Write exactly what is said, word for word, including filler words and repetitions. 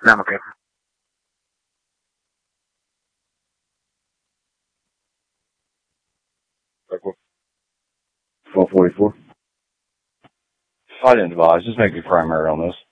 No, I'm okay. twelve forty-four. I didn't advise. Just make me primary on this.